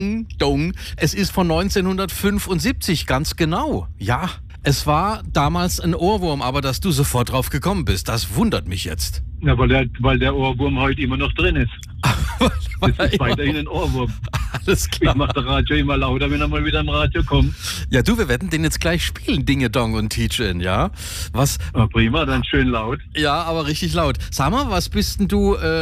Dong. Es ist von 1975, ganz genau. Ja, es war damals ein Ohrwurm, aber dass du sofort drauf gekommen bist, das wundert mich jetzt. Ja, weil der Ohrwurm heute immer noch drin ist. Das ist weiterhin ein Ohrwurm. Alles klar. Ich mache das Radio immer lauter, wenn er mal wieder im Radio kommt. Ja, du, wir werden den jetzt gleich spielen, Dinge Dong und Teach-In, ja? Was? Ah, prima, dann schön laut. Ja, aber richtig laut. Sag mal, was bist denn du